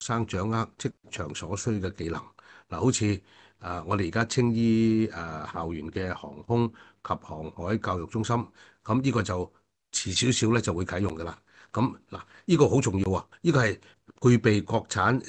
生掌握職場所需嘅技能。嗱，好似我哋而家青衣校園嘅航空及航海教育中心，咁呢個就遲少少咧就會啟用㗎啦。咁嗱，呢個好重要啊！呢個係配備國產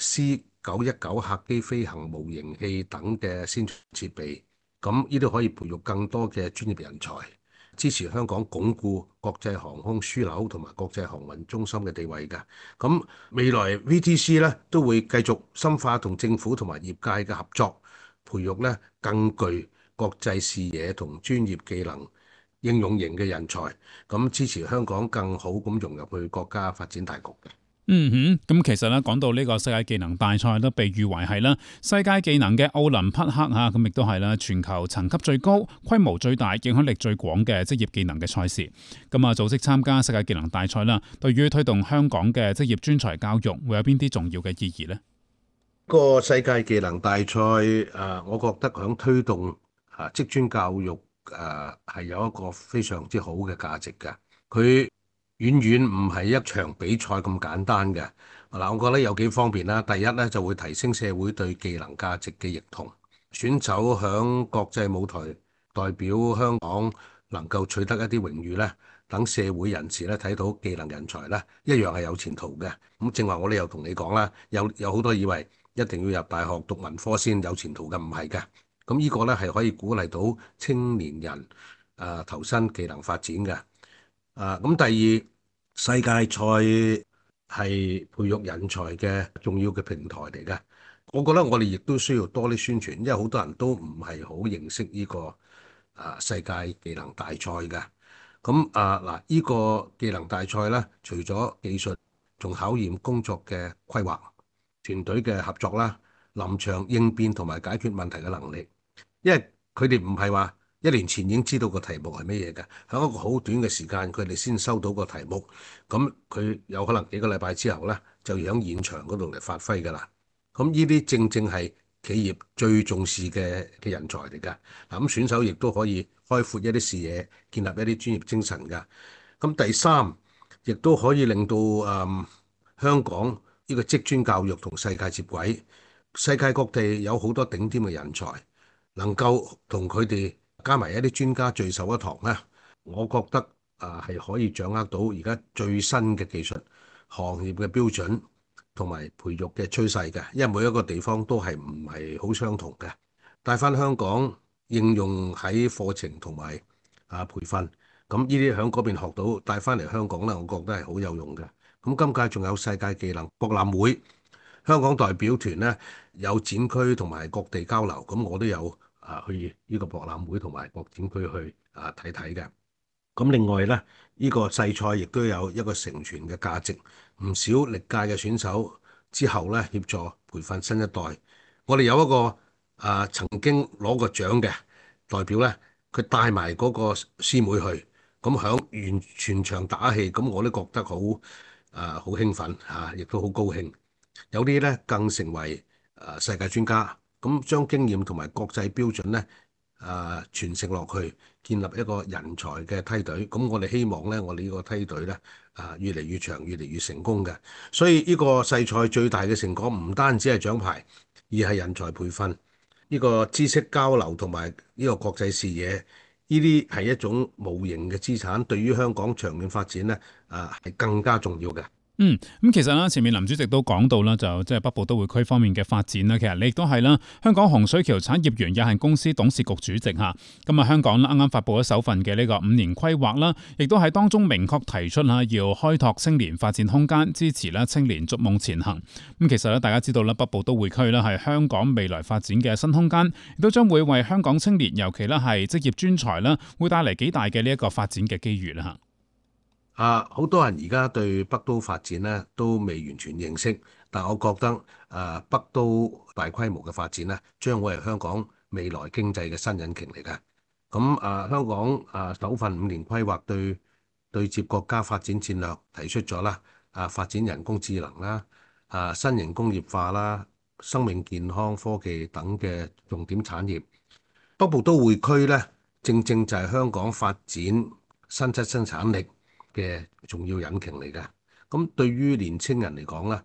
C919客機飛行模型器等嘅先進設備，咁呢度可以培育更多嘅專業人才，支持香港鞏固國際航空樞紐同埋國際航運中心嘅地位嘅。咁未來 VTC 咧都會繼續深化同政府同埋業界嘅合作，培育咧更具國際視野同專業技能應用型嘅人才，咁支持香港更好咁融入去國家發展大局嘅。 嗯哼，咁其實咧講到呢個世界技能大賽都被譽為係啦世界技能嘅奧林匹克嚇，咁亦都係啦全球層級最高、規模最大、影響力最廣嘅職業技能嘅賽事。咁啊，組織參加世界技能大賽啦，對於推動香港嘅職業專才教育會有邊啲重要嘅意義呢？ 個世界技能大賽我覺得響推動職專教育係有一個非常之好嘅價值嘅。佢遠遠唔係一場比賽咁簡單嘅。嗱，我覺得有幾方面啦。第一咧，就會提升社會對技能價值嘅認同。選手響國際舞台代表香港，能夠取得一啲榮譽咧，等社會人士咧睇到技能人才咧一樣係有前途嘅。咁正話我哋又同你講啦，有好多以為一定要入大學讀文科先有前途嘅，唔係嘅。咁呢個咧係可以鼓勵到青年人投身技能發展嘅。咁第二，世界賽係培育人才嘅重要嘅平台嚟嘅。我覺得我哋亦都需要多啲宣傳，因為好多人都唔係好認識呢個世界技能大賽嘅。咁嗱，呢個技能大賽咧，除咗技術，仲考驗工作嘅規劃、團隊嘅合作啦、臨場應變同埋解決問題嘅能力。因為佢哋唔係話1年前已經知道個題目係乜嘢嘅，喺一個好短嘅時間，佢哋先收到個題目，咁佢有可能幾個禮拜之後咧，就要喺現場嗰度嚟發揮㗎啦。咁呢啲正正係企業最重視嘅人才嚟㗎。嗱，咁選手亦都可以開闊一啲視野，建立一啲專業精神㗎。咁第三，亦都可以令到香港呢個職專教育同世界接軌，世界各地有好多頂尖嘅人才。能夠同佢哋加埋一啲專家聚首一堂咧，我覺得係可以掌握到而家最新嘅技術、行業嘅標準同埋培育嘅趨勢嘅。因為每一個地方都係唔係好相同嘅，帶翻香港應用喺課程同埋培訓，咁呢啲喺嗰邊學到帶翻嚟香港咧，我覺得係好有用嘅。咁今屆仲有世界技能博覽會。香港代表團咧有展區同埋各地交流，咁我都有去呢個博覽會同埋各展區去睇睇嘅。咁另外咧，呢個世賽亦都有一個承傳嘅價值，唔少歷屆嘅選手之後咧協助培訓新一代。我哋有一個曾經攞過獎嘅代表咧，佢帶埋嗰個師妹去，咁響完全場打氣，咁我都覺得好興奮亦都好高興。有啲咧更成為世界專家，咁將經驗同埋國際標準咧傳承落去，建立一個人才嘅梯隊。咁我哋希望咧，我哋呢個梯隊咧越嚟越長，越嚟越成功嘅。所以呢個世賽最大嘅成果唔單止係獎牌，而係人才培訓、呢個知識交流同埋呢個國際視野。呢啲係一種無形嘅資產，對於香港長遠發展咧係更加重要嘅。 咁其實啦，前面林主席都講到啦，就即係北部都會區方面嘅發展啦。其實你亦都係啦，香港洪水橋產業園有限公司董事局主席嚇。咁啊，香港啦啱啱發布咗首份嘅呢個5年規劃啦，亦都喺當中明確提出啦，要開拓青年發展空間，支持啦青年逐夢前行。咁其實咧，大家知道啦，北部都會區啦係香港未來發展嘅新空間，亦都將會為香港青年，尤其咧係職業專才啦，會帶嚟幾大嘅呢一個發展嘅機遇啦嚇。 好多人而家對北都發展咧都未完全認識，但我覺得北都大規模嘅發展咧，將會係香港未來經濟嘅新引擎嚟嘅。咁香港首份5年規劃對接國家發展戰略提出咗啦，發展人工智能啦，新型工業化啦，生命健康科技等嘅重點產業。北部都會區咧，正正就係香港發展新質生產力嘅重要引擎嚟嘅。咁對於年青人嚟講咧，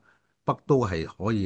北都係可以